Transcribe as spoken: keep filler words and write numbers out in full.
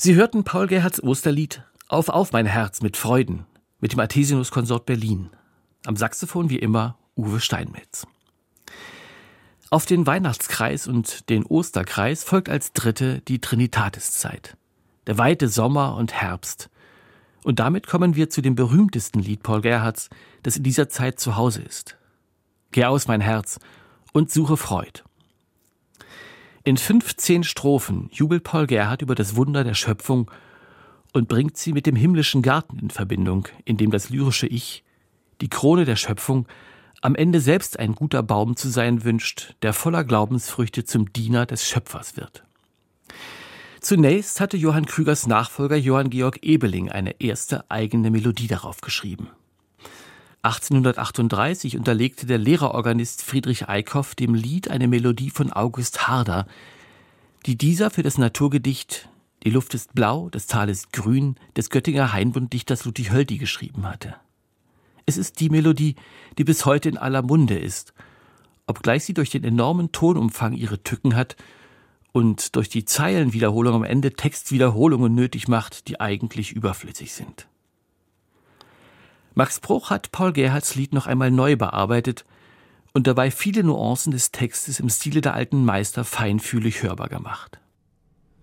Sie hörten Paul Gerhardts Osterlied »Auf, auf, mein Herz« mit Freuden mit dem Artesinuskonsort Berlin. Am Saxophon wie immer Uwe Steinmetz. Auf den Weihnachtskreis und den Osterkreis folgt als dritte die Trinitatiszeit. Der weite Sommer und Herbst. Und damit kommen wir zu dem berühmtesten Lied Paul Gerhardts, das in dieser Zeit zu Hause ist. Geh aus, mein Herz, und suche Freud. In fünfzehn Strophen jubelt Paul Gerhardt über das Wunder der Schöpfung und bringt sie mit dem himmlischen Garten in Verbindung, in dem das lyrische Ich, die Krone der Schöpfung, am Ende selbst ein guter Baum zu sein wünscht, der voller Glaubensfrüchte zum Diener des Schöpfers wird. Zunächst hatte Johann Krügers Nachfolger Johann Georg Ebeling eine erste eigene Melodie darauf geschrieben. achtzehnhundertachtunddreißig unterlegte der Lehrerorganist Friedrich Eickhoff dem Lied eine Melodie von August Harder, die dieser für das Naturgedicht »Die Luft ist blau, das Tal ist grün« des Göttinger Hainbund-Dichters Ludwig Hölty geschrieben hatte. Es ist die Melodie, die bis heute in aller Munde ist, obgleich sie durch den enormen Tonumfang ihre Tücken hat und durch die Zeilenwiederholung am Ende Textwiederholungen nötig macht, die eigentlich überflüssig sind. Max Bruch hat Paul Gerhardts Lied noch einmal neu bearbeitet und dabei viele Nuancen des Textes im Stile der alten Meister feinfühlig hörbar gemacht.